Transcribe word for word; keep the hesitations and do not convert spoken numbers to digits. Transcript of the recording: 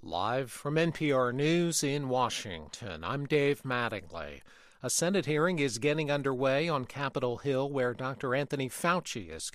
Live from N P R News in Washington, I'm Dave Mattingly. A Senate hearing is getting underway on Capitol Hill where Doctor Anthony Fauci is